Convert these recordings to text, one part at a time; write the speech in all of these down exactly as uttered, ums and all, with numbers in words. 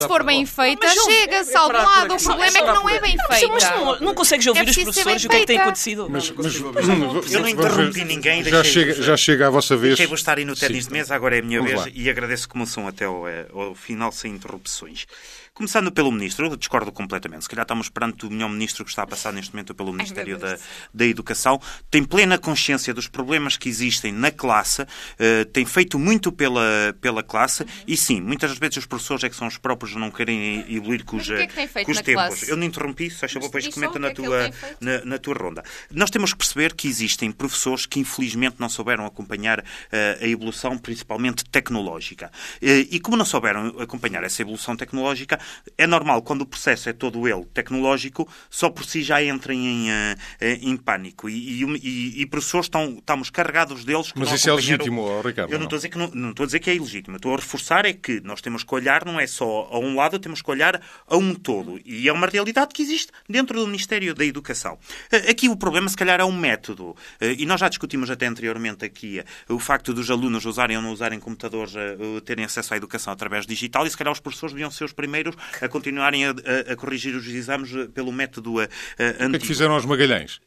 Se for bem feita, chega-se ao lado. O problema é que não é bem feita. Mas não, não consegues ouvir os professores e o que é que tem acontecido? Mas, mas, mas, eu não interrompi ninguém. Já chega, já chega à vossa vez. Deixei-vos estar aí no ténis de mesa, agora é a minha Vamos vez lá. e agradeço que começam até ao, ao final sem interrupções. Começando pelo Ministro, eu discordo completamente. Se calhar estamos perante o melhor Ministro que está a passar neste momento pelo Ministério da, da Educação. Tem plena consciência dos problemas que existem na classe, uh, tem feito muito pela, pela classe e sim, muitas vezes os professores é que são os próprios a não querem evoluir com os, Mas o que é que tem feito com os na tempos. classe? Eu não interrompi, se achou, depois Mas comenta diz só na o que é que tua, ele tem feito. na, na tua ronda. Nós temos que perceber que existem professores que infelizmente não souberam acompanhar uh, a evolução, principalmente tecnológica. Uh, e como não souberam acompanhar essa evolução tecnológica, é normal, quando o processo é todo ele tecnológico, só por si já entrem em, uh, em pânico. E, e, e professores estão, estamos carregados deles que Mas não isso é acompanharam- legítimo, oh, Ricardo. Eu não estou a dizer que não, não estou a dizer que é ilegítimo. Estou a reforçar é que nós temos que olhar, não é só a um lado, temos que olhar a um todo. E é uma realidade que existe dentro do Ministério da Educação. Aqui o problema, se calhar, é um método. E nós já discutimos até anteriormente aqui o facto dos alunos usarem ou não usarem computadores, terem acesso à educação através digital, e se calhar os professores deviam ser os primeiros a continuarem a, a, a corrigir os exames pelo método a, a, antigo. O que é que fizeram aos Magalhães?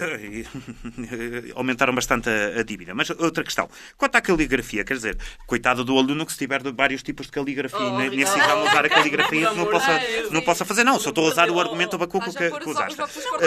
Aumentaram bastante a, a dívida. Mas outra questão. Quanto à caligrafia, quer dizer, coitado do aluno que se tiver de vários tipos de caligrafia Oh, e nesse Ricardo. exame usar a caligrafia Por não amor possa, de Deus. não possa fazer. Não, só estou a usar o argumento bacuco que, que usaste.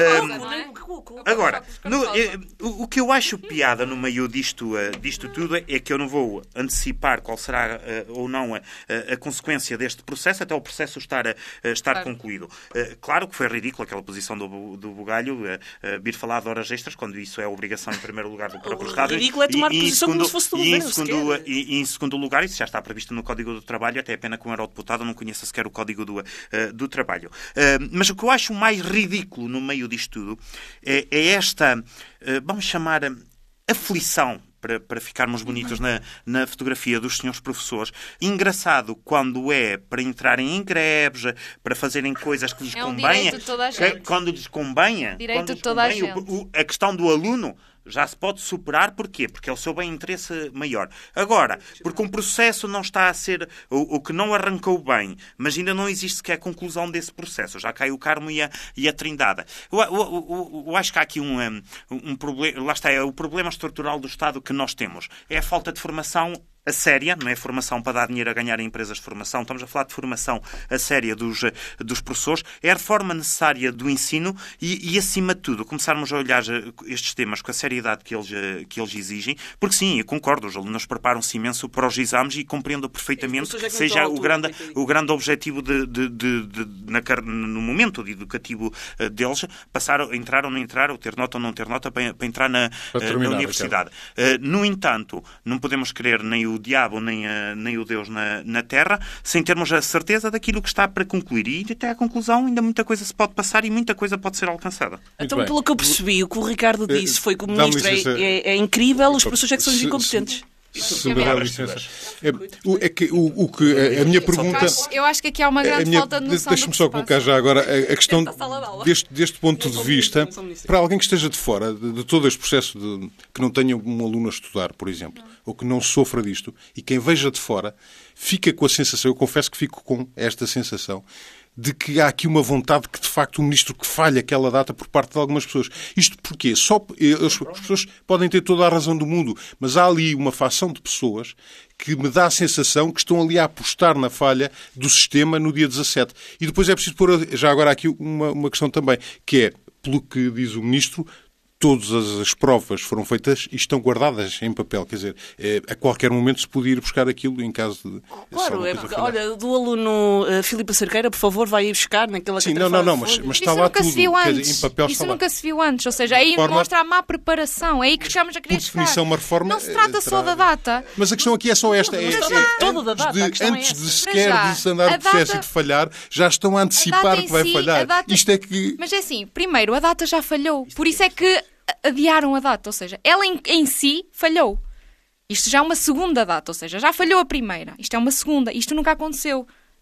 Agora, no, eh, o, o que eu acho piada no meio disto, uh, disto tudo é, é que eu não vou antecipar qual será uh, ou não a, a, a consequência deste processo até o processo estar, a, a estar Claro. concluído. Uh, claro que foi ridículo aquela posição do, do Bugalho, uh, uh, vir falar de horas extras, quando isso é obrigação em primeiro lugar do próprio O Estado. ridículo é tomar E- e em posição como segundo- se fosse do e em governo, segundo, sequer. e, e em segundo lugar, isso já está previsto no Código do Trabalho, até é pena que um eurodeputado não conheça sequer o Código do, uh, do Trabalho. Uh, mas o que eu acho mais ridículo no meio disto tudo é, é esta, uh, vamos chamar, uh, aflição, para, para ficarmos bonitos na, na fotografia dos senhores professores. Engraçado quando é para entrarem em greves, para fazerem coisas que lhes É um convenha. direito de toda a que- gente. Quando lhes convenha, Direito quando de lhes toda a convenha, o- gente. o- a questão do aluno já se pode superar. Porquê? Porque é o seu bem-interesse maior. Agora, porque um processo não está a ser... O, o que não arrancou bem, mas ainda não existe sequer a conclusão desse processo. Já cai o Carmo e a, e a Trindade. Eu, eu, eu, eu acho que há aqui um, um, um problema... Lá está, é o problema estrutural do Estado que nós temos. É a falta de formação a séria, não é formação para dar dinheiro a ganhar em empresas de formação, estamos a falar de formação a séria dos, dos professores, é a reforma necessária do ensino e, e, acima de tudo, começarmos a olhar estes temas com a seriedade que eles, que eles exigem, porque sim, eu concordo, os alunos preparam-se imenso para os exames e compreendo perfeitamente Sim, que é que não seja estão à o altura, grande, coitadinho. o grande objetivo de, de, de, de, na, car- no momento educativo eh, deles, passar, entrar ou não entrar, ou ter nota ou não ter nota, para, para entrar na, Para eh, terminar, na universidade. Uh, no entanto, não podemos querer nem o diabo nem, a, nem o Deus na, na Terra sem termos a certeza daquilo que está para concluir. E até à conclusão ainda muita coisa se pode passar e muita coisa pode ser alcançada. Então, bem. pelo que eu percebi, o que o Ricardo Eh, disse foi que o dá-me ministro é, licença. é- é incrível, os professores é que são os Se- incompetentes. Se me der licença. É, o- é que o, o que a, a minha pergunta... Eu acho, eu acho que aqui há uma A grande minha- falta de de- noção Deixa-me do que só se colocar passa. já agora a, a questão Dentro da sala de aula. deste, deste ponto Não de sou vista, ministro, não sou ministro. para alguém que esteja de fora de, de todo este processo, de, que não tenha um aluno a estudar, por exemplo, ou que não sofra disto, e quem veja de fora, fica com a sensação, eu confesso que fico com esta sensação, de que há aqui uma vontade que, de facto, o ministro que falha aquela data por parte de algumas pessoas. Isto porquê? Só, as pessoas podem ter toda a razão do mundo, mas há ali uma facção de pessoas que me dá a sensação que estão ali a apostar na falha do sistema no dia dezassete. E depois é preciso pôr, já agora aqui, uma, uma questão também, que é, pelo que diz o ministro, todas as, as provas foram feitas e estão guardadas em papel. Quer dizer, é, a qualquer momento se podia ir buscar aquilo em caso de... Claro, é porque, olha, do aluno uh, Filipe Cerqueira, por favor, vai ir buscar naquela Sim, não, não, não, mas, mas está Isso lá nunca tudo. se viu Quer dizer, antes. em papel Isso está lá. nunca se viu antes. Ou seja, aí Reforma- mostra a má preparação. É aí que chegamos a querer Por definição, chegar. uma reforma, Não se trata eh, só terá- da data. Mas a questão aqui é só esta. É, Mas é, já, toda da antes data, a de, questão é antes essa. de sequer já, de se andar a de processo data- e de falhar, já estão a A antecipar data que em vai si, falhar. a data- Isto é que... Mas é assim, primeiro, a data já falhou. Por isso é que adiaram a data. Ou seja, ela em, em si falhou. Isto já é uma segunda data. Ou seja, já falhou a primeira. Isto é uma segunda. Isto nunca aconteceu.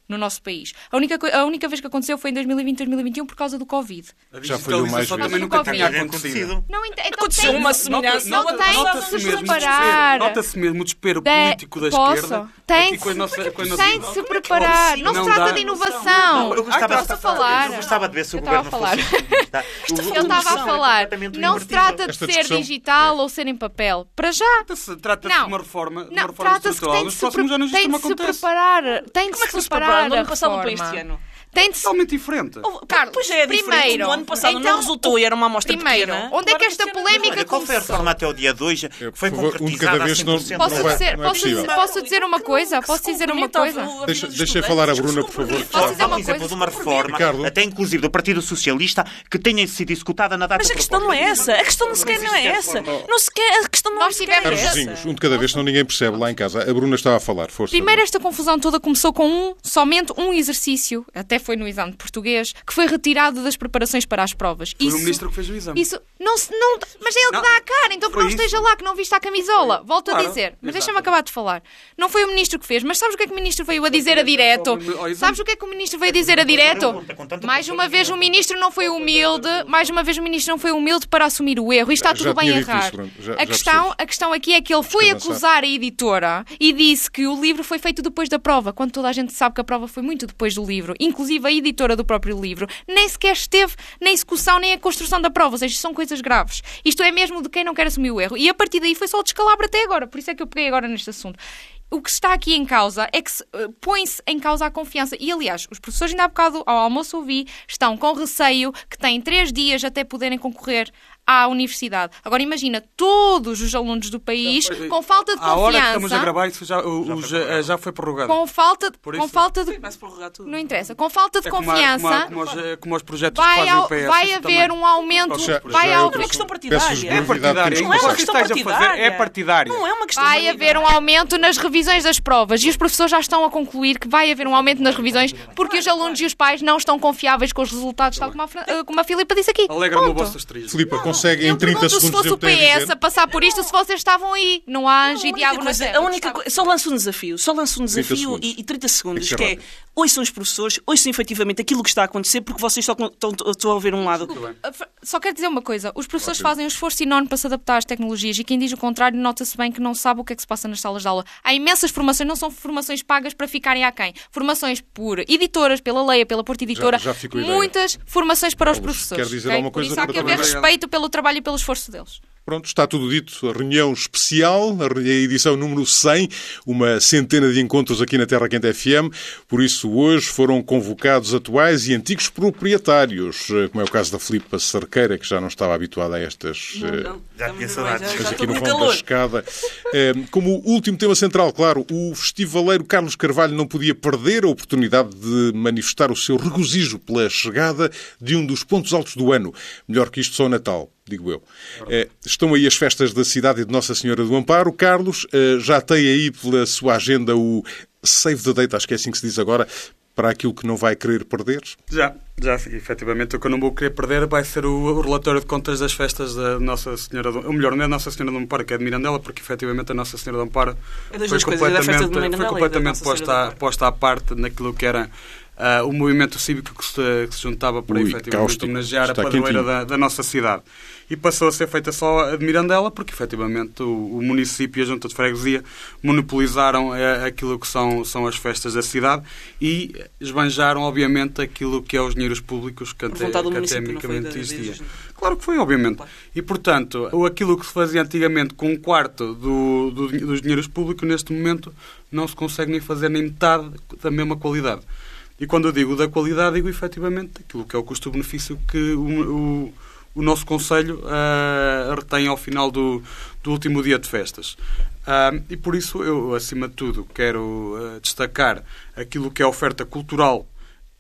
no nosso país. A única, a única vez que aconteceu foi em dois mil e vinte, dois mil e vinte e um por causa do Covid. A Já falhou mais vezes. Também nunca tinha acontecido. Não, então aconteceu tem, uma semelhança. Não nota, tem nota de se mesmo preparar. Nota-se mesmo o desespero De... político da Posso? esquerda. Tem de com a nossa, com a nossa... tem de se preparar. Não, não se trata dá. de inovação. Eu gostava, Posso eu falar? Eu gostava de ver se o Eu estava governo a falar. fosse... Eu estava a falar. Não se trata de Esta ser discussão- digital ou ser em papel. Para já. Trata-se trata Não. de uma reforma, de uma Não, reforma trata-se que estrutural. tem de Nos se, próximos pre- anos tem isto de não se acontece. preparar. Tem de Como é que se se preparar? preparar No a ano passado para reforma. este ano? Tem de se... Totalmente diferente. Oh, Carlos, pois é, é diferente. primeiro, No ano passado então, não resultou e era uma amostra Primeiro, pequena. onde é que Agora esta este ano- polémica Olha, qual foi a começou? reforma até o dia dois que foi Por favor, um de concretizada cada a vez, cem não- por cento? Posso Não vai- dizer, não é posso, possível. dizer, posso dizer uma coisa? Posso dizer uma coisa? Deixa- deixa falar a Bruna, por favor. Posso dizer Dá uma um exemplo coisa? de uma reforma, Ricardo. até inclusive do Partido Socialista, que tenha sido executada na data Mas a questão não é essa. A questão sequer não é essa. Não sequer, a questão não Nós sequer é tivemos- Caros essa. vizinhos, um de cada vez, senão ninguém percebe lá em casa. A Bruna estava a falar, força. Primeiro, esta confusão toda começou com um, somente um exercício, até foi no exame de português, que foi retirado das preparações para as provas. Foi Isso, o ministro que fez o exame. isso não, se- não, mas é ele que Não, dá a cara, então que foi não isso. esteja lá, que não viste a camisola. Volto a Claro, dizer, mas exato. deixa-me acabar de falar. Não foi o ministro que fez, mas sabes o que é que o ministro veio a dizer a direto? ao exame. Sabes o que é que o ministro veio a dizer a direto? pergunta, com tanta Mais uma vez o profundidade. ministro não foi humilde, mais uma vez o ministro não foi humilde para assumir o erro. E está Já- tudo já bem tinha dito errado. isso, Bruno. Já- a, já questão, percebi. a questão aqui é que ele foi avançar. acusar a editora e disse que o livro foi feito depois da prova, quando toda a gente sabe que a prova foi muito depois do livro. Inclusive a editora do próprio livro nem sequer esteve na execução nem a construção da prova. Ou seja, são coisas graves. Isto é mesmo de quem não quer assumir o erro. E a partir daí foi só o descalabro até agora. Por isso é que eu peguei agora neste assunto. O que está aqui em causa é que se, uh, põe-se em causa a confiança. E, aliás, os professores, ainda há bocado ao almoço ouvi, estão com receio que têm três dias até poderem concorrer à universidade. Agora, imagina, todos os alunos do país, com falta de À hora que estamos a confiança, gravar, isso já, o- o- já, já foi prorrogado. com falta, Por com isso- falta de... Vai-se prorrogar tudo. Não interessa. Com falta de É como a- confiança... como, a- como os, como os projetos que Vai, fazem ao- o P S. vai isso haver também. um aumento, Já- vai já ao- eu É uma questão partidária. Peço-vos É brevidade, partidária. temos Não é que uma O que questão estás a fazer partidária. é partidária. Não é uma questão Vai partidária. haver um aumento nas revisões das provas e os professores já estão a concluir que vai haver um aumento nas revisões porque os alunos e os pais não estão confiáveis com os resultados, tal como a, Fran- eh, como a Filipa disse aqui. Alegra-me o Ponto. vosso triste. Filipa, consegue em Eu trinta pergunto se segundos fosse o dizer o que tem a P S dizer? a passar por isto, se vocês estavam aí. Não há anjo A e única diabo na coisa, terra. a única coisa, só lanço um desafio, só lanço um trinta desafio segundos. e, e trinta segundos, Tem que que ser é, rápido. ouçam os professores, ouçam efetivamente aquilo que está a acontecer, porque vocês só con- estão, estão a ver um lado. Só quero dizer uma coisa. Os professores fazem um esforço enorme para se adaptar às tecnologias e quem diz o contrário nota-se bem que não sabe o que é que se passa nas salas de aula. Há imensas formações, não são formações pagas para ficarem aquém. Formações por editoras, pela Leia, pela Porta Editora. Já- já ficou a ideia. Muitas formações para os Carlos, professores. quer dizer ok? alguma Por coisa isso há para que haver também? respeito pelo trabalho e pelo esforço deles. Pronto, está tudo dito. A reunião especial, a re- a edição número cem, uma centena de encontros aqui na Terra Quente F M. Por isso, hoje foram convocados atuais e antigos proprietários, eh, como é o caso da Filipa Cerqueira, que já não estava habituada a estas... eh, Já tinha saudades. Mas Já aqui estou no com fundo da calor. escada. Eh, Como último tema central, claro, o festivaleiro Carlos Carvalho não podia perder a oportunidade de manifestar o seu regozijo pela chegada de um dos pontos altos do ano. Melhor que isto, só o Natal, digo eu. Eh, Estão aí as festas da cidade e de Nossa Senhora do Amparo. Carlos, eh, já tem aí pela sua agenda o save the date, acho que é assim que se diz agora, para aquilo que não vai querer perder? Já, já, efetivamente, o que eu não vou querer perder vai ser o, o relatório de contas das festas da Nossa Senhora do... Ou melhor, não é a Nossa Senhora do Amparo, que é de Mirandela, porque efetivamente a Nossa Senhora do Amparo É das foi duas coisas, é da festa de completamente, Mirandela foi e da completamente Nossa Senhora posta, do à, Amparo. posta à parte naquilo que era ah, o movimento cívico que se, que se juntava para Ui, efetivamente cáustico. homenagear a Está padroeira quentinho. da, da nossa cidade. E passou a ser feita só a de Mirandela, porque efetivamente o, o município e a Junta de Freguesia monopolizaram eh, aquilo que são, são as festas da cidade e esbanjaram, obviamente, aquilo que é os dinheiros públicos que, ante, vontade do que município, não foi atemicamente da- existia. da- Claro que foi, obviamente. E, portanto, o- aquilo que se fazia antigamente com um quarto do, do, dos dinheiros públicos, neste momento, não se consegue nem fazer nem metade da mesma qualidade. E quando eu digo da qualidade, digo efetivamente aquilo que é o custo-benefício que o, o, o nosso Conselho ah, retém ao final do, do último dia de festas. Ah, e por isso eu, acima de tudo, quero ah, destacar aquilo que é a oferta cultural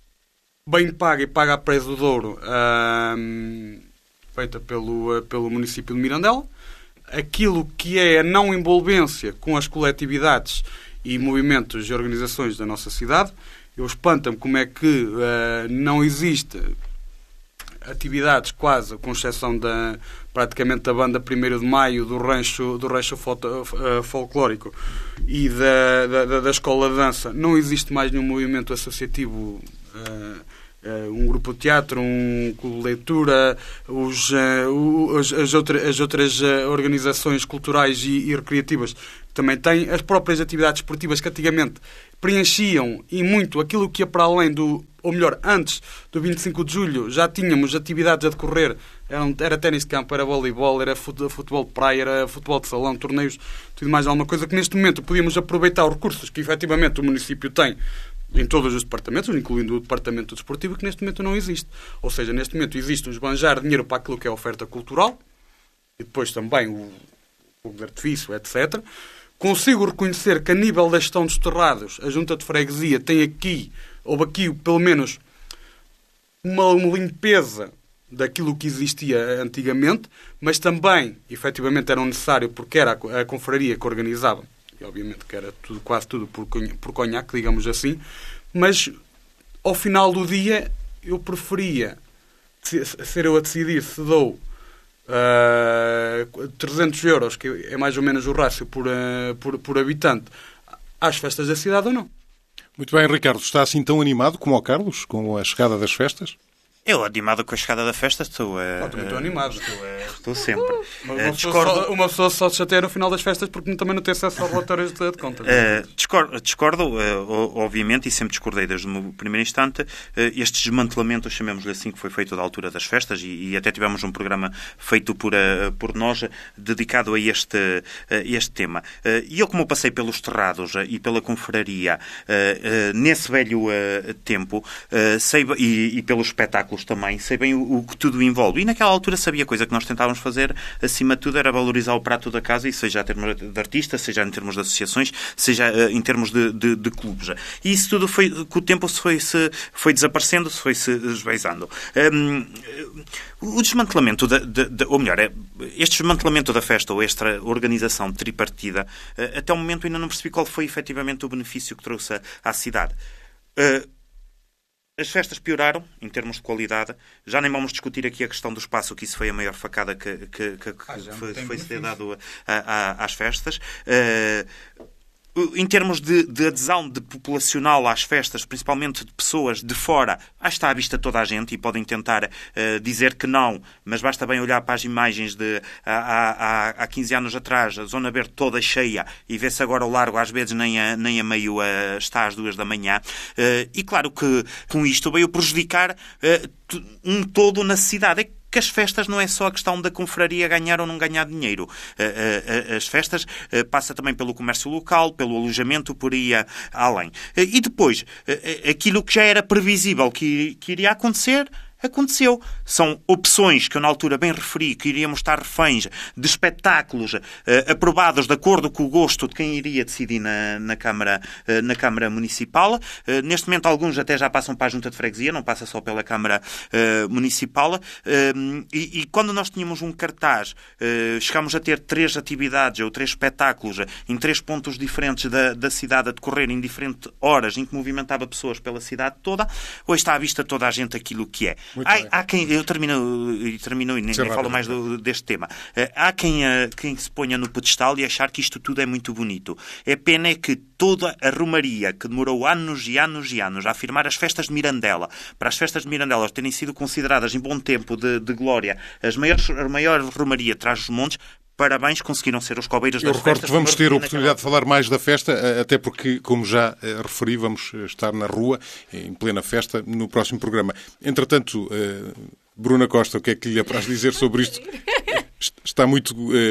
bem paga e paga a preço do Douro, ah, feita pelo, pelo município de Mirandela, aquilo que é a não envolvência com as coletividades e movimentos e organizações da nossa cidade. Eu espanto-me como é que uh, não existe atividades quase, com exceção da, praticamente da banda primeiro de maio, do rancho, do rancho foto, uh, folclórico e da, da, da escola de dança. Não existe mais nenhum movimento associativo, uh, uh, um grupo de teatro, um clube de leitura, os, uh, as, as, outra, as outras uh, organizações culturais e, e recreativas também têm, as próprias atividades esportivas que antigamente preenchiam e muito aquilo que ia para além do, ou melhor, antes do vinte e cinco de julho, já tínhamos atividades a decorrer, era, era ténis de campo, era voleibol, era futebol de praia, era futebol de salão, torneios, tudo mais alguma coisa que neste momento podíamos aproveitar os recursos que efetivamente o município tem em todos os departamentos, incluindo o departamento desportivo, que neste momento não existe. Ou seja, neste momento existe um esbanjar dinheiro para aquilo que é a oferta cultural e depois também o fogo de artifício, etcétera. Consigo reconhecer que a nível da gestão dos terrados, a Junta de Freguesia tem aqui, houve aqui pelo menos uma, uma limpeza daquilo que existia antigamente, mas também, efetivamente, era necessário porque era a, a confraria que organizava, e obviamente que era tudo, quase tudo por, por conhaque, digamos assim, mas ao final do dia eu preferia ser eu a decidir se dou Uh, trezentos euros, que é mais ou menos o rácio por, uh, por, por habitante, às festas da cidade ou não. Muito bem, Ricardo. Está assim tão animado como o Carlos com a chegada das festas? Eu, animado com a chegada da festa, estou... Uh, ah, estou muito uh, animado. Estou, uh, estou sempre. Uh, uma, uma, discordo... só, uma pessoa só se chateia no final das festas porque também não tem acesso aos relatórios de, de contas. Uh, discordo, discordo uh, obviamente, e sempre discordei desde o primeiro instante, uh, este desmantelamento, chamemos-lhe assim, que foi feito da altura das festas, e, e até tivemos um programa feito por, uh, por nós, dedicado a este, uh, este tema. Uh, e eu, como passei pelos terrados uh, e pela confraria, uh, uh, nesse velho uh, tempo, uh, sei, e, e pelos espetáculos também, sei bem o, o que tudo envolve. E naquela altura sabia a coisa que nós tentávamos fazer, acima de tudo, era valorizar o prato da casa, e seja em termos de artistas, seja em termos de associações, seja uh, em termos de, de, de clubes. E isso tudo foi, com o tempo, se foi, se foi desaparecendo, se foi se esvaizando. Um, o desmantelamento, da, de, de, ou melhor, é, este desmantelamento da festa, ou esta organização tripartida, uh, até o momento ainda não percebi qual foi efetivamente o benefício que trouxe à, à cidade. Uh, As festas pioraram, em termos de qualidade. Já nem vamos discutir aqui a questão do espaço, que isso foi a maior facada que, que, que, que ah, foi, foi ser dado a, a, às festas. Uh, em termos de, de adesão de populacional às festas, principalmente de pessoas de fora, ah, está à vista toda a gente, e podem tentar uh, dizer que não, mas basta bem olhar para as imagens de há, há, há quinze anos atrás, a Zona Verde toda cheia, e vê-se agora o largo, às vezes nem a, nem a meio uh, está às duas da manhã. Uh, e claro que com isto veio prejudicar uh, um todo na cidade. É que as festas não é só a questão da confraria ganhar ou não ganhar dinheiro. As festas passa também pelo comércio local, pelo alojamento, por aí além. E depois, aquilo que já era previsível que, que iria acontecer, aconteceu. São opções que eu na altura bem referi, que iríamos estar reféns de espetáculos uh, aprovados de acordo com o gosto de quem iria decidir na, na, Câmara, uh, na Câmara Municipal. Uh, neste momento alguns até já passam para a Junta de Freguesia, não passa só pela Câmara uh, Municipal. Uh, e, e quando nós tínhamos um cartaz, uh, chegámos a ter três atividades ou três espetáculos em três pontos diferentes da, da cidade a decorrer em diferentes horas, em que movimentava pessoas pela cidade toda, hoje está à vista toda a gente aquilo que é. Há, há quem, eu termino e termino e nem, nem falo mais do, deste tema. Há quem, quem se ponha no pedestal e achar que isto tudo é muito bonito. É pena é que toda a romaria que demorou anos e anos e anos a afirmar as festas de Mirandela, para as festas de Mirandela terem sido consideradas em bom tempo de, de glória as maiores, a maior romaria traz os montes, parabéns, conseguiram ser os cobeiros das festas. Eu recordo que vamos ter a oportunidade de falar mais da festa, até porque, como já referi, vamos estar na rua, em plena festa, no próximo programa. Entretanto, Bruna Costa, o que é que lhe apraz dizer sobre isto? Está muito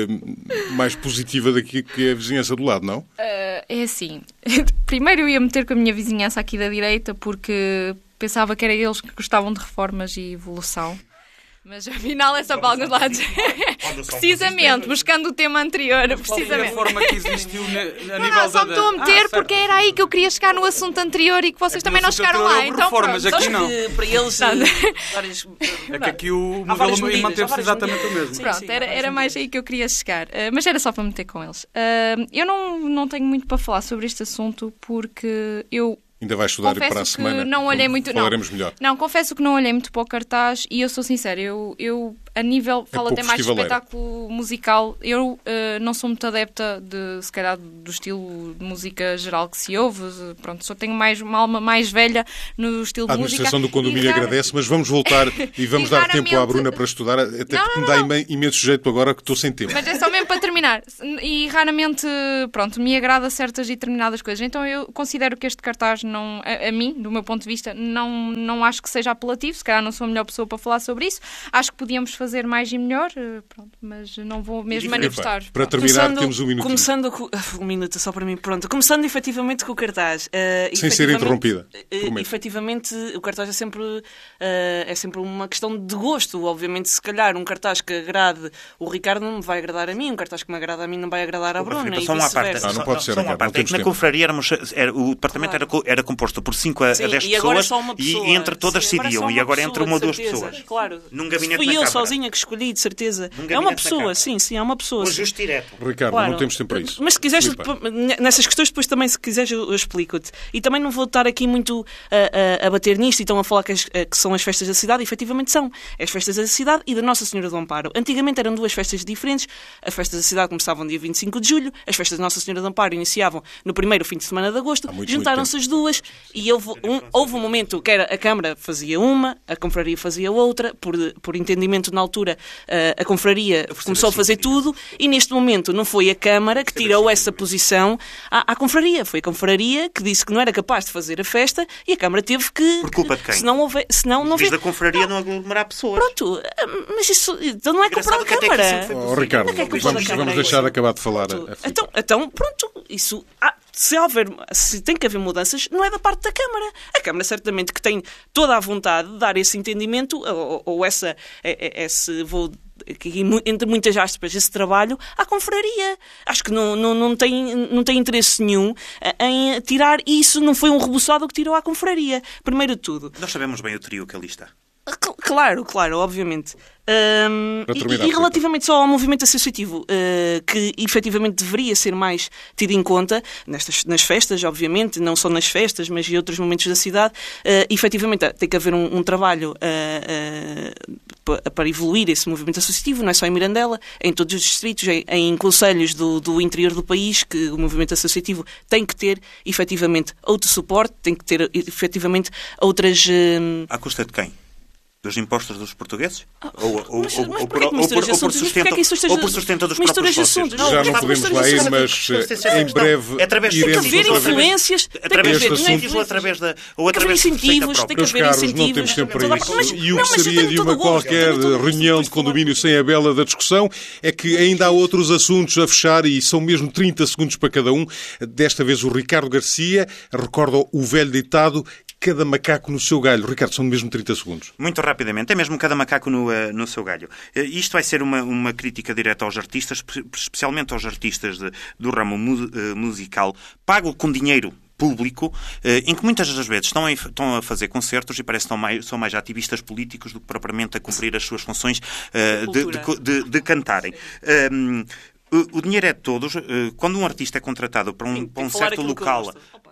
mais positiva daqui que a vizinhança do lado, não? Uh, é assim. Primeiro eu ia meter com a minha vizinhança aqui da direita, porque pensava que era eles que gostavam de reformas e evolução. Mas afinal é só para alguns lados. Precisamente, buscando o tema anterior. Precisamente. A forma que existiu a nível não, só me estou a meter ah, porque era aí que eu queria chegar no assunto anterior e que vocês é que também não chegaram lá. Então, reformas, aqui não. Para eles, várias... É que aqui o modelo manteve-se exatamente o mesmo. Sim, Pronto, sim, era, era mais aí que eu queria chegar. Uh, mas era só para meter com eles. Uh, eu não, não tenho muito para falar sobre este assunto porque eu Ainda vais estudar confesso para a que semana. não olhei muito, falaremos não. melhor. Não, confesso que não olhei muito para o cartaz e eu sou sincera, eu, eu a nível, falo até mais de espetáculo musical, eu uh, não sou muito adepta de, se calhar, do estilo de música geral que se ouve, pronto, só tenho mais, uma alma mais velha no estilo a de música. A administração do condomínio rara... agradece, mas vamos voltar e vamos e dar raramente... tempo à Bruna para estudar, até não, porque me não, dá não. imenso jeito agora que estou sem tempo. Mas é só mesmo para terminar. E raramente, pronto, me agrada certas e determinadas coisas. Então eu considero que este cartaz, não, a, a mim, do meu ponto de vista, não, não acho que seja apelativo. Se calhar não sou a melhor pessoa para falar sobre isso. Acho que podíamos fazer mais e melhor, pronto, mas não vou mesmo manifestar. Para terminar, começando, temos um minuto. Começando com... Um minuto só para mim, pronto. Começando efetivamente com o cartaz. Uh, Sem ser interrompida. Uh, efetivamente, o cartaz é sempre, uh, é sempre uma questão de gosto. Obviamente, se calhar um cartaz que agrade o Ricardo não me vai agradar a mim, um cartaz que me agrada a mim não vai agradar à Bruna. Só uma parte. Não, não pode ser, só uma parte. É que na confraria éramos, era, o departamento claro. era, era composto por cinco a dez e pessoas só uma pessoa. e entre todas Sim, decidiam. E agora entre uma ou duas certeza. pessoas. Claro. Num gabinete Fui na eu Câmara. sozinha que escolhi, de certeza. É uma pessoa, sim, sim, é uma pessoa. Com justo direto. Ricardo, claro. não temos tempo para isso. Mas se quiseres, nessas questões, depois também, se quiseres, eu explico-te. E também não vou estar aqui muito a, a, a bater nisto e estão a falar que, as, que são as festas da cidade. E, efetivamente são. As festas da cidade e da Nossa Senhora do Amparo. Antigamente eram duas festas diferentes. As festas da cidade começavam dia vinte e cinco de julho. As festas da Nossa Senhora do Amparo iniciavam no primeiro fim de semana de agosto. Juntaram-se as duas e houve um, houve um momento que era a Câmara fazia uma, a Confraria fazia outra. Por, por entendimento na altura, a Confraria começou a fazer tudo e neste momento não foi a Câmara que tirou essa posição à, à Confraria. Foi a Confraria que disse que não era capaz de fazer a festa e a Câmara teve que... Por culpa de quem? Se não houver... Se não, não Diz da Confraria não aglomerar pessoas. Pronto, mas isso então não é culpa da Câmara. Oh, Ricardo, é vamos, vamos Câmara, deixar isso. acabar de falar. Então, então, pronto, isso... Ah, se, houver, se tem que haver mudanças, não é da parte da Câmara. A Câmara certamente que tem toda a vontade de dar esse entendimento ou, ou essa, esse, vou, entre muitas aspas, esse trabalho à Confraria. Acho que não, não, não, tem, não tem interesse nenhum em tirar isso. Não foi um rebuçado que tirou à Confraria. Primeiro de tudo. Nós sabemos bem o trio que ali está. Claro, claro, obviamente. Um, e, e relativamente só ao movimento associativo, uh, que efetivamente deveria ser mais tido em conta nestas, nas festas, obviamente, não só nas festas, mas em outros momentos da cidade, uh, efetivamente tem que haver um, um trabalho uh, uh, para evoluir esse movimento associativo, não é só em Mirandela, em todos os distritos, em, em concelhos do, do interior do país, que o movimento associativo tem que ter efetivamente outro suporte, tem que ter efetivamente outras... Uh... À custa de quem? Dos impostos dos portugueses? Ah, ou, ou, mas, ou, mas ou, por, ou, por, ou, por sustento, esteja... ou por sustento dos próprios sócios? Não, já não podemos lá ir, mas em breve é através de iremos... Tem que haver influências, através tem que haver incentivos ou através da... Ou através de incentivos, tem que haver Carlos, incentivos. não temos tempo para toda... isso. Mas, e o não, que seria de uma qualquer reunião de condomínio sem a bela da discussão é que ainda há outros assuntos a fechar e são mesmo trinta segundos para cada um. Desta vez o Ricardo Garcia recorda o velho ditado: cada macaco no seu galho. Ricardo, são mesmo trinta segundos. Muito rapidamente. É mesmo cada macaco no, uh, no seu galho. Uh, isto vai ser uma, uma crítica direta aos artistas, especialmente aos artistas de, do ramo mu uh, musical, pago com dinheiro público, em que muitas das vezes estão a, estão a fazer concertos e parece que estão mais, são mais ativistas políticos do que propriamente a cumprir as suas funções uh, de, de, de, de cantarem. Um, o, o dinheiro é de todos. Uh, quando um artista é contratado para um, para um certo local...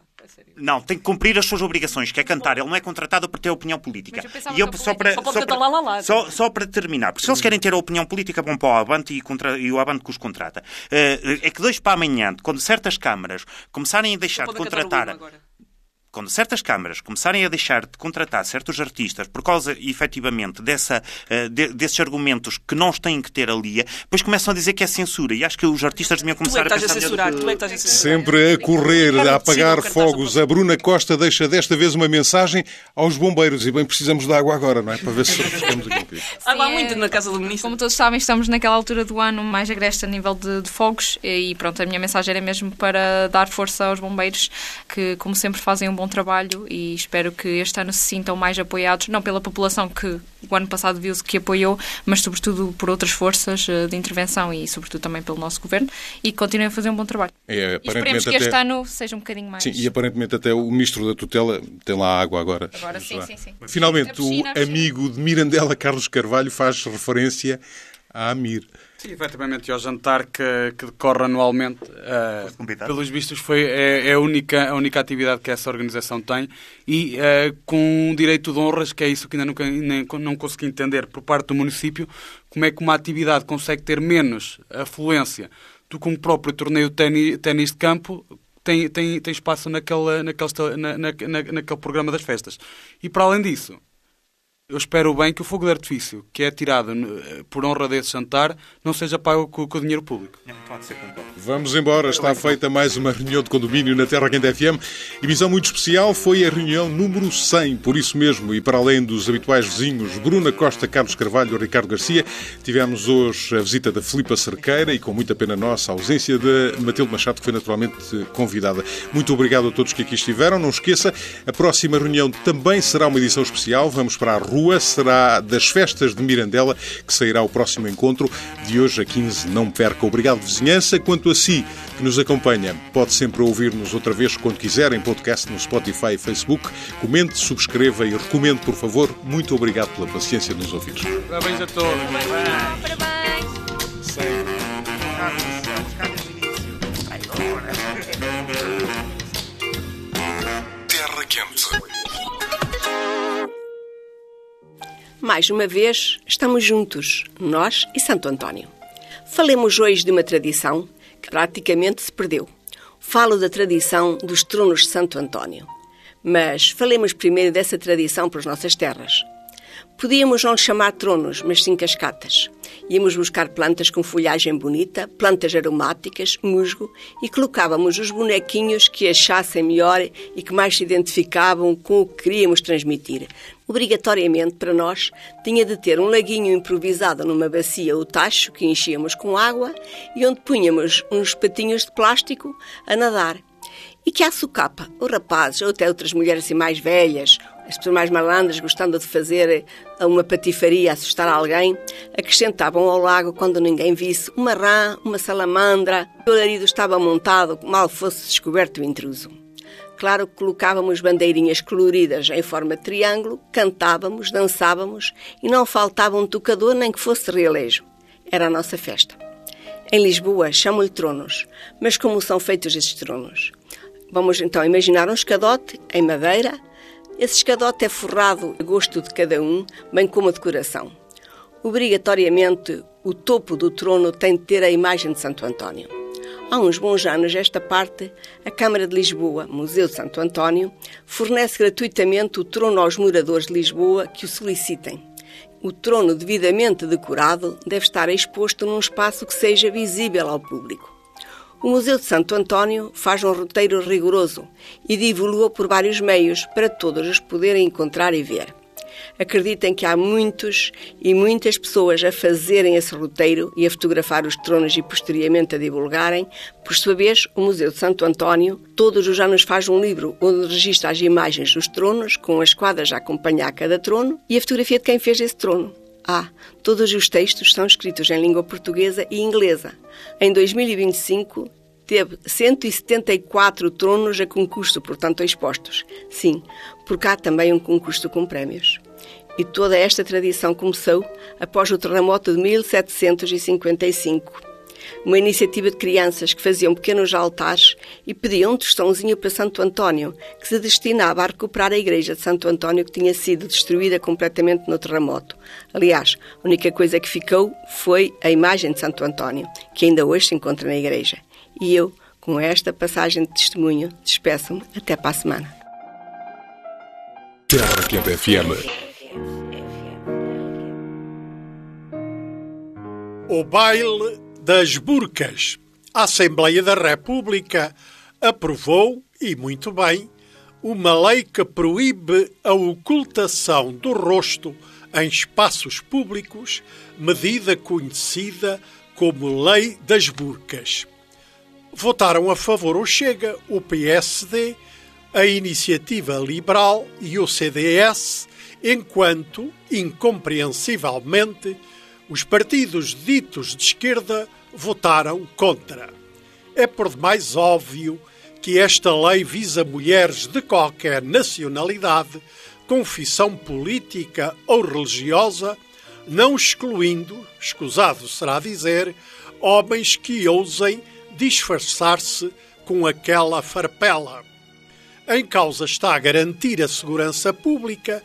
Não, tem que cumprir as suas obrigações, que é cantar. Ele não é contratado para ter opinião política. Eu e eu, só, para, só, só, para, lá, lá, lá. Só, só para terminar, porque se eles querem ter a opinião política, vão para o Avante e, contra, e o Avante que os contrata. Uh, é que dois para amanhã, quando certas câmaras começarem a deixar de contratar... Quando certas câmaras começarem a deixar de contratar certos artistas por causa, efetivamente, dessa, uh, de, desses argumentos que não têm que ter ali, depois começam a dizer que é censura. E acho que os artistas deviam começar tu é que a pensar... A censurar, tu é que estás a censurar. Sempre a correr, a apagar fogos. A Bruna Costa deixa desta vez uma mensagem aos bombeiros. E bem, precisamos de água agora, não é? Para ver se refrescamos aqui um bocadinho. Água há muito na casa do ministro. Como todos sabem, estamos naquela altura do ano mais agreste a nível de, de fogos. E pronto, a minha mensagem era mesmo para dar força aos bombeiros, que como sempre fazem um bom trabalho, e e espero que este ano se sintam mais apoiados, não pela população que o ano passado viu-se que apoiou, mas sobretudo por outras forças de intervenção e sobretudo também pelo nosso governo, e que continuem a fazer um bom trabalho. É, e esperemos que até... este ano seja um bocadinho mais... Sim, e aparentemente até o ministro da tutela tem lá água agora. Agora sim, sim, sim. Finalmente, piscina, o amigo de Mirandela, Carlos Carvalho, faz referência a AMIR. Sim, efetivamente, ao jantar que, que decorre anualmente, uh, pelos vistos, foi, é, é a, única, a única atividade que essa organização tem e uh, com um direito de honras, que é isso que ainda nunca, nem, não consegui entender por parte do município, como é que uma atividade consegue ter menos afluência do que um próprio torneio de ténis, ténis de campo tem, tem, tem espaço naquele, naquele, na, na, na, naquele programa das festas. E para além disso, eu espero bem que o fogo de artifício, que é tirado por honra desse jantar, não seja pago com, com o dinheiro público. Vamos embora. Está feita mais uma reunião de condomínio na Terra Quente F M. Emissão muito especial, foi a reunião número cem, por isso mesmo. E para além dos habituais vizinhos, Bruna Costa, Carlos Carvalho e Ricardo Garcia, tivemos hoje a visita da Filipa Cerqueira e, com muita pena nossa, a ausência de Matilde Machado, que foi naturalmente convidada. Muito obrigado a todos que aqui estiveram. Não esqueça, a próxima reunião também será uma edição especial. Vamos para a rua, será das festas de Mirandela, que sairá o próximo encontro de hoje a quinze. Não perca. Obrigado, vizinhança. Quanto a si, que nos acompanha, pode sempre ouvir-nos outra vez quando quiser, em podcast no Spotify e Facebook. Comente, subscreva e recomende, por favor. Muito obrigado pela paciência de nos ouvir. Parabéns a todos. Parabéns. Terra Quente. Mais uma vez, estamos juntos, nós e Santo António. Falemos hoje de uma tradição que praticamente se perdeu. Falo da tradição dos tronos de Santo António. Mas falemos primeiro dessa tradição para as nossas terras. Podíamos não lhe chamar tronos, mas sim cascatas. Íamos buscar plantas com folhagem bonita, plantas aromáticas, musgo, e colocávamos os bonequinhos que achassem melhor e que mais se identificavam com o que queríamos transmitir. Obrigatoriamente, para nós, tinha de ter um laguinho improvisado numa bacia ou tacho que enchíamos com água e onde punhamos uns patinhos de plástico a nadar. E que a socapa, os rapazes ou até outras mulheres assim mais velhas, as pessoas mais malandras, gostando de fazer uma patifaria, assustar alguém, acrescentavam ao lago, quando ninguém visse, uma rã, uma salamandra. O alarido estava montado, mal fosse descoberto o intruso. Claro que colocávamos bandeirinhas coloridas em forma de triângulo, cantávamos, dançávamos e não faltava um tocador nem que fosse realejo. Era a nossa festa. Em Lisboa chamam-lhe tronos, mas como são feitos esses tronos? Vamos então imaginar um escadote em madeira. Esse escadote é forrado a gosto de cada um, bem como a decoração. Obrigatoriamente, o topo do trono tem de ter a imagem de Santo António. Há uns bons anos, esta parte, a Câmara de Lisboa, Museu de Santo António, fornece gratuitamente o trono aos moradores de Lisboa que o solicitem. O trono devidamente decorado deve estar exposto num espaço que seja visível ao público. O Museu de Santo António faz um roteiro rigoroso e divulga-o por vários meios para todos os poderem encontrar e ver. Acreditem que há muitos e muitas pessoas a fazerem esse roteiro e a fotografar os tronos e posteriormente a divulgarem. Por sua vez, o Museu de Santo António todos os anos faz um livro onde registra as imagens dos tronos, com as quadras a acompanhar cada trono e a fotografia de quem fez esse trono. Ah, todos os textos são escritos em língua portuguesa e inglesa. Em dois mil e vinte e cinco, teve cento e setenta e quatro tronos a concurso, portanto, expostos. Sim, porque há também um concurso com prémios. E toda esta tradição começou após o terremoto de mil setecentos e cinquenta e cinco. Uma iniciativa de crianças que faziam pequenos altares e pediam um tostãozinho para Santo António, que se destinava a recuperar a igreja de Santo António que tinha sido destruída completamente no terremoto. Aliás, a única coisa que ficou foi a imagem de Santo António, que ainda hoje se encontra na igreja. E eu, com esta passagem de testemunho, despeço-me até para a semana. Terra Quente F M. O baile das burcas. A Assembleia da República aprovou, e muito bem, uma lei que proíbe a ocultação do rosto em espaços públicos, medida conhecida como Lei das Burcas. Votaram a favor o Chega, o P S D, a Iniciativa Liberal e o C D S, enquanto, incompreensivelmente, os partidos ditos de esquerda votaram contra. É por demais óbvio que esta lei visa mulheres de qualquer nacionalidade, confissão política ou religiosa, não excluindo, escusado será dizer, homens que ousem disfarçar-se com aquela farpela. Em causa está a garantir a segurança pública,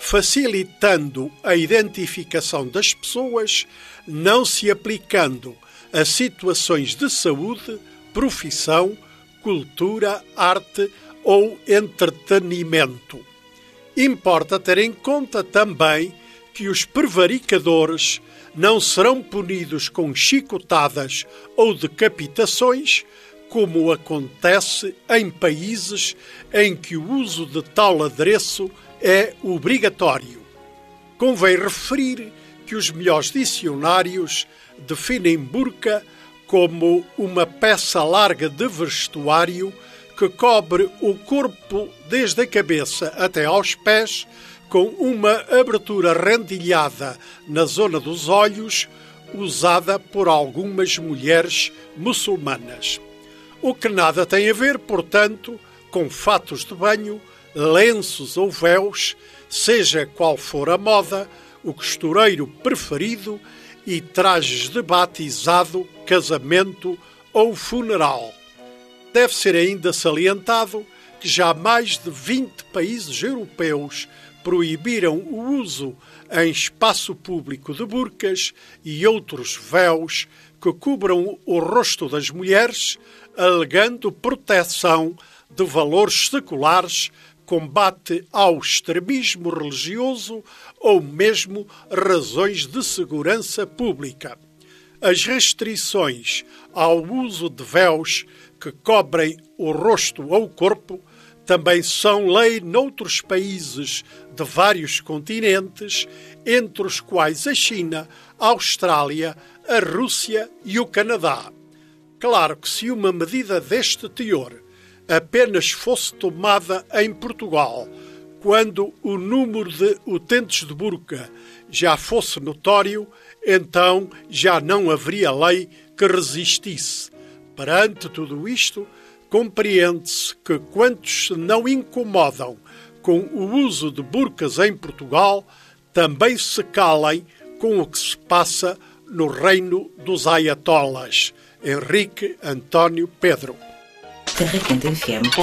facilitando a identificação das pessoas, não se aplicando a situações de saúde, profissão, cultura, arte ou entretenimento. Importa ter em conta também que os prevaricadores não serão punidos com chicotadas ou decapitações, como acontece em países em que o uso de tal adereço é obrigatório. Convém referir que os melhores dicionários definem burca como uma peça larga de vestuário que cobre o corpo desde a cabeça até aos pés, com uma abertura rendilhada na zona dos olhos, usada por algumas mulheres muçulmanas. O que nada tem a ver, portanto, com fatos de banho, lenços ou véus, seja qual for a moda, o costureiro preferido e trajes de batizado, casamento ou funeral. Deve ser ainda salientado que já mais de vinte países europeus proibiram o uso em espaço público de burcas e outros véus que cubram o rosto das mulheres, alegando proteção de valores seculares, combate ao extremismo religioso ou mesmo razões de segurança pública. As restrições ao uso de véus que cobrem o rosto ou o corpo também são lei noutros países de vários continentes, entre os quais a China, a Austrália, a Rússia e o Canadá. Claro que se uma medida deste teor apenas fosse tomada em Portugal, quando o número de utentes de burca já fosse notório, então já não haveria lei que resistisse. Perante tudo isto, compreende-se que quantos se não incomodam com o uso de burcas em Portugal também se calem com o que se passa no reino dos ayatollahs. Henrique António Pedro. Terra Quente F M.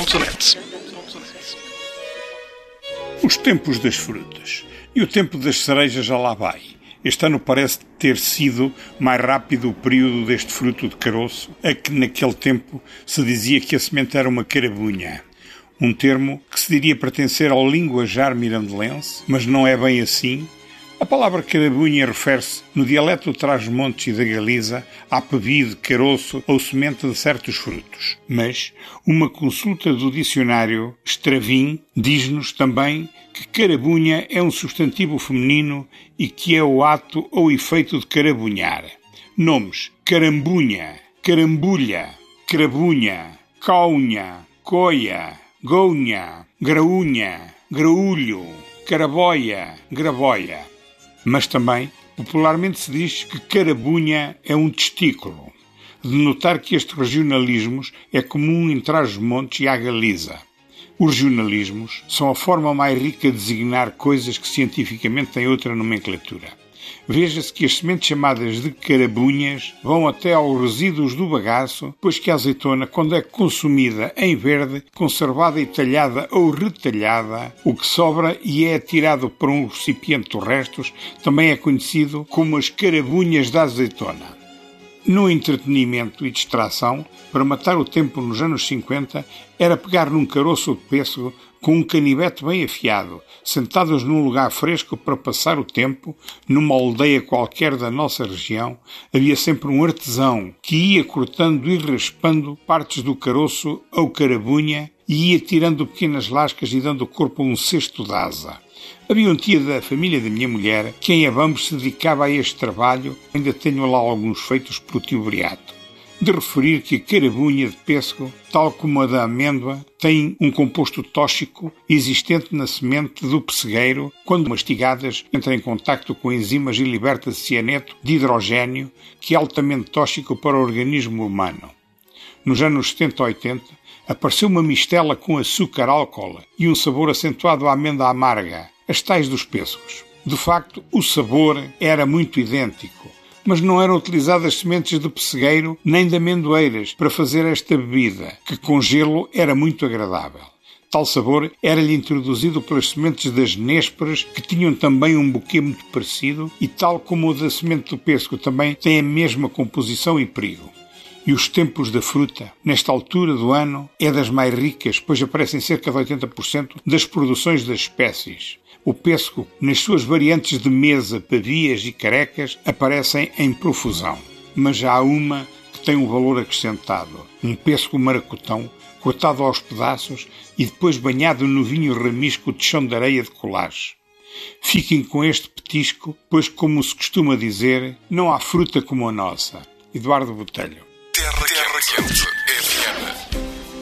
Os tempos das frutas e o tempo das cerejas já lá vai. Este ano parece ter sido mais rápido o período deste fruto de caroço, a que naquele tempo se dizia que a semente era uma carabunha. Um termo que se diria pertencer ao linguajar mirandelense, mas não é bem assim. A palavra carabunha refere-se, no dialeto do Trás-os-Montes e da Galiza, à pebide, caroço ou semente de certos frutos. Mas uma consulta do dicionário Stravin diz-nos também que carabunha é um substantivo feminino e que é o ato ou efeito de carabunhar. Nomes: carambunha, carambulha, crabunha, caunha, coia, gounha, graunha, graulho, caraboia, graboia. Mas também, popularmente se diz que carabunha é um testículo. De notar que estes regionalismos é comum em Trás-os-Montes e à Galiza. Os regionalismos são a forma mais rica de designar coisas que cientificamente têm outra nomenclatura. Veja-se que as sementes chamadas de carabunhas vão até aos resíduos do bagaço, pois que a azeitona, quando é consumida em verde, conservada e talhada ou retalhada, o que sobra e é atirado para um recipiente dos restos, também é conhecido como as carabunhas da azeitona. No entretenimento e distração, para matar o tempo nos anos cinquenta, era pegar num caroço de pêssego com um canivete bem afiado, sentados num lugar fresco para passar o tempo, numa aldeia qualquer da nossa região, havia sempre um artesão que ia cortando e raspando partes do caroço ou carabunha e ia tirando pequenas lascas e dando ao corpo um cesto de asa. Havia um tia da família da minha mulher que em Abamos se dedicava a este trabalho, ainda tenho lá alguns feitos pelo tio Beato. De referir que a carabunha de pêssego, tal como a da amêndoa, tem um composto tóxico existente na semente do pessegueiro, quando mastigadas entra em contacto com enzimas e liberta-se cianeto de hidrogênio, que é altamente tóxico para o organismo humano. Nos anos setenta ou oitenta, apareceu uma mistela com açúcar álcool e um sabor acentuado à amêndoa amarga, as tais dos pêssegos. De facto, o sabor era muito idêntico, mas não eram utilizadas sementes de pessegueiro nem de amendoeiras para fazer esta bebida, que com gelo era muito agradável. Tal sabor era-lhe introduzido pelas sementes das nésperas, que tinham também um buquê muito parecido, e tal como o da semente do pêssego também tem a mesma composição e perigo. E os tempos da fruta, nesta altura do ano, é das mais ricas, pois aparecem cerca de oitenta por cento das produções das espécies. O pêssego, nas suas variantes de mesa, pavias e carecas, aparecem em profusão. Mas há uma que tem um valor acrescentado. Um pêssego maracutão, cortado aos pedaços e depois banhado no vinho ramisco de chão de areia de Colage. Fiquem com este petisco, pois, como se costuma dizer, não há fruta como a nossa. Eduardo Botelho. Terra, Terra Quente F M.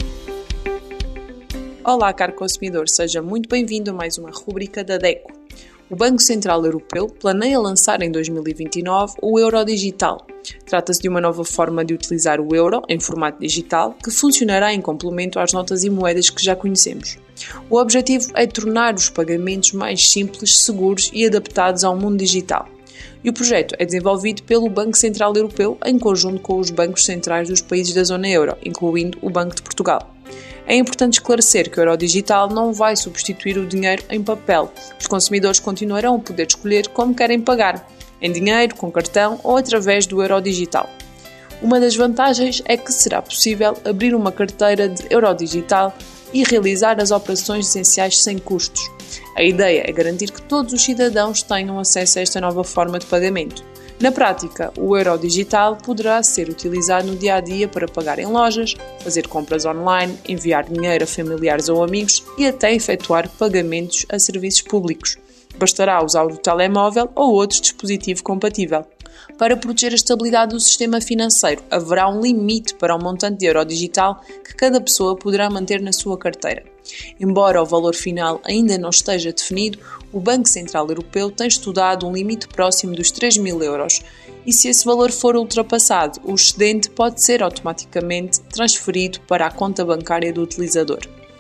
Olá, caro consumidor, seja muito bem-vindo a mais uma rubrica da DECO. O Banco Central Europeu planeia lançar em dois mil e vinte e nove o euro digital. Trata-se de uma nova forma de utilizar o euro em formato digital que funcionará em complemento às notas e moedas que já conhecemos. O objetivo é tornar os pagamentos mais simples, seguros e adaptados ao mundo digital. E o projeto é desenvolvido pelo Banco Central Europeu em conjunto com os bancos centrais dos países da zona euro, incluindo o Banco de Portugal. É importante esclarecer que o euro digital não vai substituir o dinheiro em papel. Os consumidores continuarão a poder escolher como querem pagar, em dinheiro, com cartão ou através do euro digital. Uma das vantagens é que será possível abrir uma carteira de euro digital e realizar as operações essenciais sem custos. A ideia é garantir que todos os cidadãos tenham acesso a esta nova forma de pagamento. Na prática, o euro digital poderá ser utilizado no dia-a-dia para pagar em lojas, fazer compras online, enviar dinheiro a familiares ou amigos e até efetuar pagamentos a serviços públicos. Bastará usar o telemóvel ou outro dispositivo compatível. Para proteger a estabilidade do sistema financeiro, haverá um limite para o montante de euro digital que cada pessoa poderá manter na sua carteira. Embora o valor final ainda não esteja definido, o Banco Central Europeu tem estudado um limite próximo dos três mil euros e, se esse valor for ultrapassado, o excedente pode ser automaticamente transferido para a conta bancária do utilizador.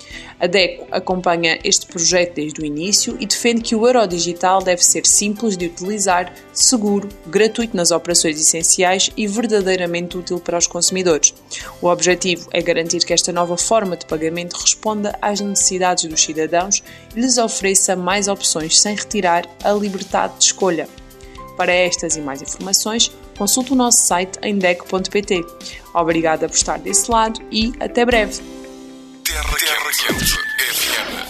A DECO acompanha este projeto desde o início e defende que o euro digital deve ser simples de utilizar, seguro, gratuito nas operações essenciais e verdadeiramente útil para os consumidores. O objetivo é garantir que esta nova forma de pagamento responda às necessidades dos cidadãos e lhes ofereça mais opções sem retirar a liberdade de escolha. Para estas e mais informações, consulte o nosso site em deco ponto pt. Obrigada por estar desse lado e até breve! Terra, Terra Quente F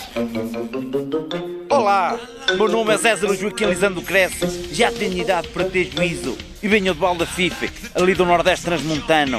M. Olá, meu nome é César Joaquim Lisandro Cresce, já tenho idade para ter juízo e venho de Baldafife, ali do Nordeste Transmontano.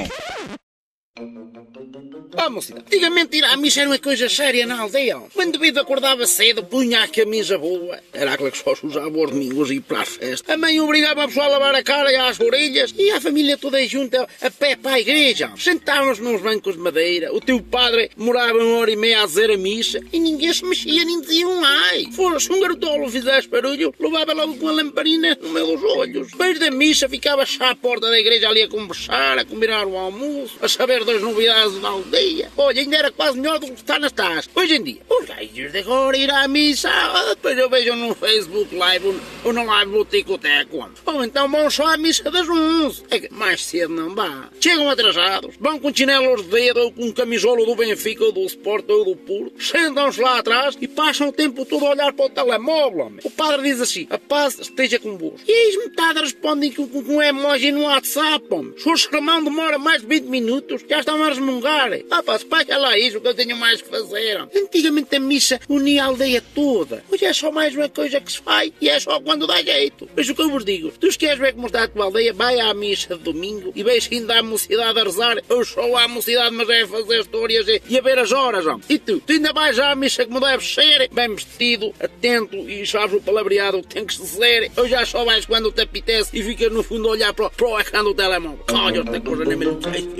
Ah, mocidade, antigamente ir à missa era uma coisa séria na aldeia. Quando o indivíduo acordava cedo, punha a camisa boa. Era aquela que só se usava aos domingos e para as festas. A mãe obrigava a pessoa a lavar a cara e as orelhas. E a família toda junta a pé para a igreja. Sentávamos nos bancos de madeira. O teu padre morava uma hora e meia a dizer a missa. E ninguém se mexia, nem dizia um ai. Fosse um garotolo fizesse barulho, levava logo com a lamparina no meio dos olhos. Depois da missa, ficava já à porta da igreja ali a conversar, a combinar o almoço, a saber das novidades da aldeia. Olha, ainda era quase melhor do que está nas taças. Hoje em dia, os gajos de agora ir à missa, depois eu vejo no Facebook Live ou no Live do Ticoteco. Ou então vão só à missa das onze. É que mais cedo não dá. Chegam atrasados, vão com chinelos de dedo ou com um camisolo do Benfica ou do Sport ou do Porto, sentam-se lá atrás e passam o tempo todo a olhar para o telemóvel. Homem. O padre diz assim, a paz esteja convosco. E eis metade respondem com, com, com um emoji no WhatsApp. Homem. Se o sermão demora mais de vinte minutos, já estão a resmungar. Ah, pá, paga lá isso que eu tenho mais que fazer. Antigamente a missa unia a aldeia toda. Hoje é só mais uma coisa que se faz e é só quando dá jeito. Mas o que eu vos digo, tu se queres ver como está a tua aldeia, vai à missa de domingo e vejo ainda a mocidade a rezar. Eu sou à mocidade, mas é a fazer histórias e, e a ver as horas. Ó. E tu, tu ainda vais à missa como deves ser, bem vestido, atento e sabes o palavreado que tem que se dizer. Ou já só vais quando te apetece e ficas no fundo a olhar para, para o ecrã do telemóvel. Olha, esta coisa nem me sei.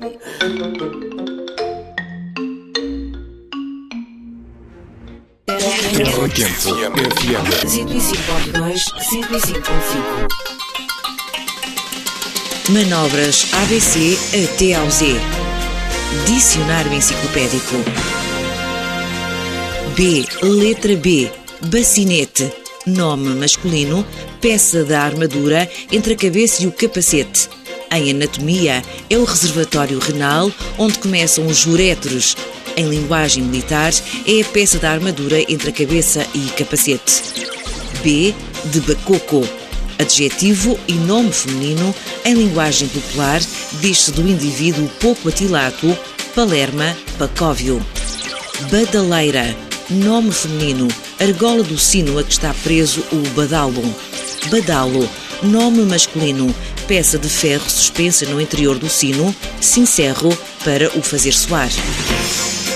Terra Quente F M. cento e cinco ponto dois, cento e cinco ponto cinco. Manobras A B C até ao Z. Dicionário enciclopédico. B. Letra B. Bacinete. Nome masculino, peça da armadura entre a cabeça e o capacete. Em anatomia, é o reservatório renal onde começam os uréteros. Em linguagem militar, é a peça da armadura entre a cabeça e capacete. B de bacoco. Adjetivo e nome feminino, em linguagem popular, diz-se do indivíduo pouco atilato, palerma, pacóvio. Badaleira. Nome feminino, argola do sino a que está preso o badalo. Badalo. Nome masculino, peça de ferro suspensa no interior do sino, sincero, para o fazer soar.